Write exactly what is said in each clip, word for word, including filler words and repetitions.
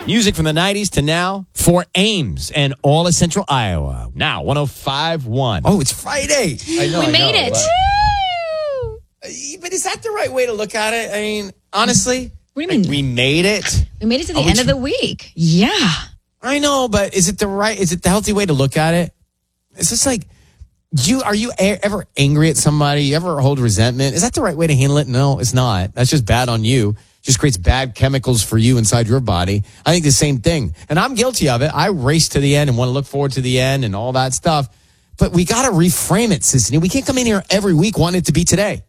Music from the nineties to now for Ames and all of Central Iowa. Now, one oh five point one. Oh, it's Friday. I know, we I made know, it. But, but is that the right way to look at it? I mean, honestly, what do you mean? We made it. We made it to the Are end we of the week. Yeah. I know, but is it the right, is it the healthy way to look at it? It's just like, you are you a- ever angry at somebody? You ever hold resentment? Is that the right way to handle it? No, it's not. That's just bad on you. Just creates bad chemicals for you inside your body. I think the same thing. And I'm guilty of it. I race to the end and want to look forward to the end and all that stuff. But we got to reframe it, Sissany. We can't come in here every week wanting it to be today.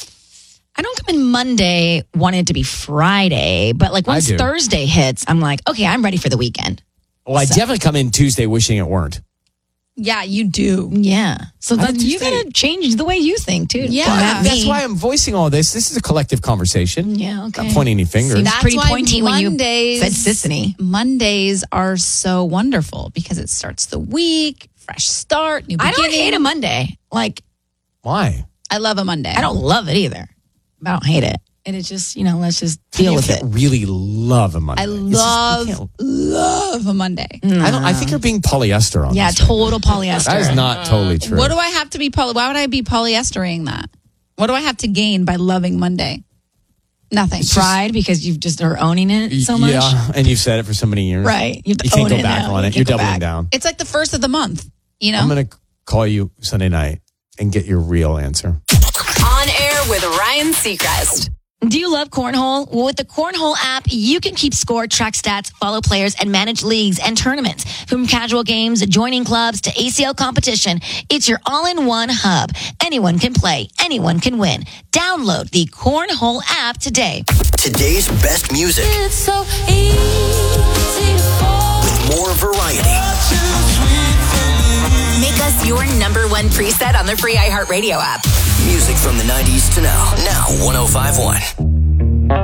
I don't come in Monday wanting it to be Friday, but like once Thursday hits, I'm like, okay, I'm ready for the weekend. Well, I so. definitely come in Tuesday wishing it weren't. Yeah, you do. Yeah. So then you got to change the way you think, too. Yeah. Well, that's why I'm voicing all this. This is a collective conversation. Yeah, okay. Not pointing any fingers. See, that's pretty why pointy Mondays, when you said Sissany. Mondays are so wonderful because it starts the week, fresh start, new beginning. I don't hate a Monday. Like, why? I love a Monday. I don't love it either. I don't hate it. And it's just, you know, let's just deal you with can't it. really love a Monday. I love, just, love a Monday. No. I don't. I think you're being polyester on yeah, this. Yeah, total polyester. That is not totally true. What do I have to be, poly- why would I be polyestering that? What do I have to gain by loving Monday? Nothing. It's Pride, just, because you've just are owning it so much. Yeah, and you've said it for so many years. Right. You, you can't go back now. on you it. You're doubling back. down. It's like the first of the month, you know? I'm going to call you Sunday night and get your real answer. On air with Ryan Seacrest. Do you love Cornhole? Well, with the Cornhole app, you can keep score, track stats, follow players, and manage leagues and tournaments. From casual games, joining clubs, to A C L competition, it's your all-in-one hub. Anyone can play. Anyone can win. Download the Cornhole app today. Today's best music. It's so easy to fall. With more variety. Make us your number one preset on the free iHeartRadio app. Music from the nineties to now. Now one oh five point one.